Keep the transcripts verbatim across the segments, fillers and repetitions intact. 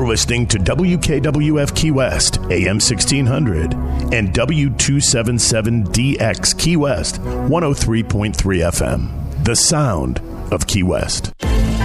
You're listening to W K W F Key West, A M sixteen hundred, and W two seventy-seven D X Key West, one oh three point three F M. The sound of Key West.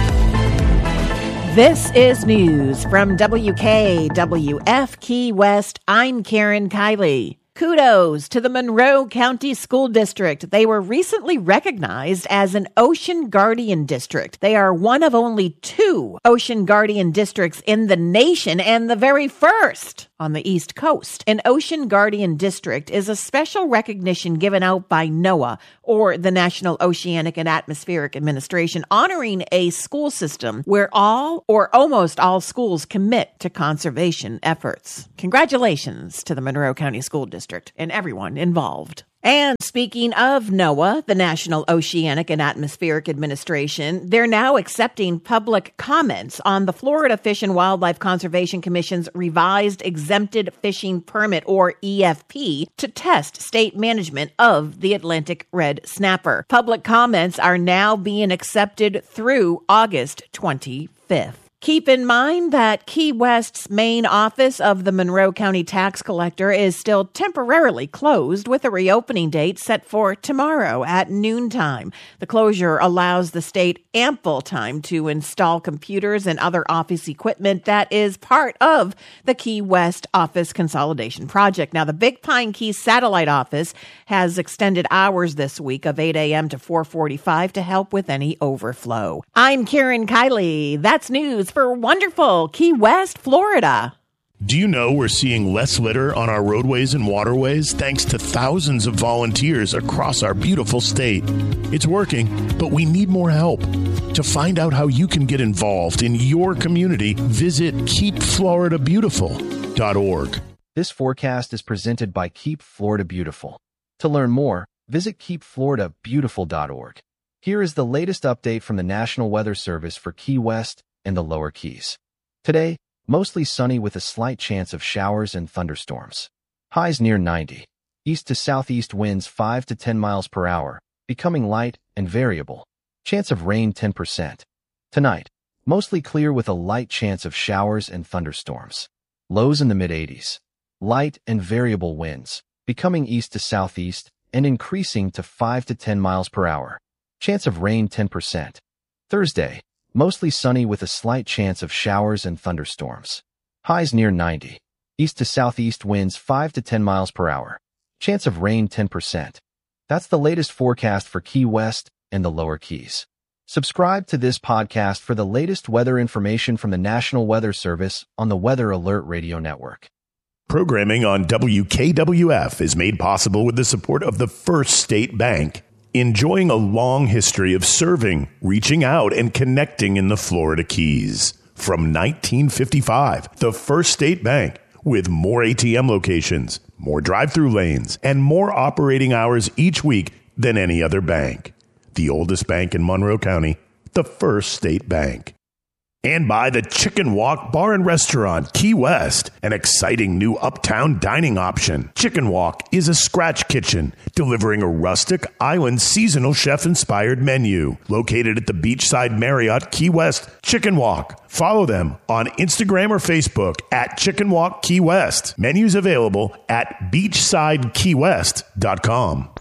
This is news from W K W F Key West. I'm Karen Kiley. Kudos to the Monroe County School District. They were recently recognized as an Ocean Guardian District. They are one of only two Ocean Guardian Districts in the nation and the very first on the East Coast. An Ocean Guardian District is a special recognition given out by NOAA, or the National Oceanic and Atmospheric Administration, honoring a school system where all or almost all schools commit to conservation efforts. Congratulations to the Monroe County School District and everyone involved. And speaking of NOAA, the National Oceanic and Atmospheric Administration, they're now accepting public comments on the Florida Fish and Wildlife Conservation Commission's revised exempted fishing permit, or E F P, to test state management of the Atlantic red snapper. Public comments are now being accepted through August twenty-fifth. Keep in mind that Key West's main office of the Monroe County Tax Collector is still temporarily closed, with a reopening date set for tomorrow at noontime. The closure allows the state ample time to install computers and other office equipment that is part of the Key West office consolidation project. Now, the Big Pine Key satellite office has extended hours this week of eight a.m. to four forty-five to help with any overflow. I'm Karen Kiley. That's news for wonderful Key West, Florida. Do you know we're seeing less litter on our roadways and waterways thanks to thousands of volunteers across our beautiful state? It's working, but we need more help. To find out how you can get involved in your community, visit keep florida beautiful dot org. This forecast is presented by Keep Florida Beautiful. To learn more, visit keep florida beautiful dot org. Here is the latest update from the National Weather Service for Key West and the Lower Keys. Today, mostly sunny with a slight chance of showers and thunderstorms. Highs near ninety. East to southeast winds five to ten miles per hour, becoming light and variable. Chance of rain ten percent. Tonight, mostly clear with a light chance of showers and thunderstorms. Lows in the mid-eighties. Light and variable winds, becoming east to southeast and increasing to five to ten miles per hour. Chance of rain ten percent. Thursday, mostly sunny with a slight chance of showers and thunderstorms. Highs near ninety. East to southeast winds five to ten miles per hour. Chance of rain ten percent. That's the latest forecast for Key West and the Lower Keys. Subscribe to this podcast for the latest weather information from the National Weather Service on the Weather Alert Radio Network. Programming on W K W F is made possible with the support of the First State Bank, enjoying a long history of serving, reaching out, and connecting in the Florida Keys. From nineteen fifty-five, the First State Bank, with more A T M locations, more drive-through lanes, and more operating hours each week than any other bank. The oldest bank in Monroe County, the First State Bank. And by the Chicken Walk Bar and Restaurant, Key West, an exciting new uptown dining option. Chicken Walk is a scratch kitchen, delivering a rustic, island, seasonal chef-inspired menu. Located at the Beachside Marriott, Key West, Chicken Walk. Follow them on Instagram or Facebook at Chicken Walk Key West. Menus available at beachside key west dot com.